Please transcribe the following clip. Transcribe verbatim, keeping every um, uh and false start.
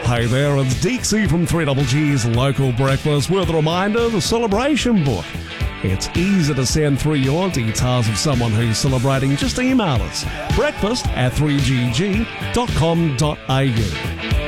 Hey there, it's Dixie from three G's Local Breakfast with a reminder, the celebration book. It's easy to send through your details of someone who's celebrating. Just email us, breakfast at three g g dot com dot a u.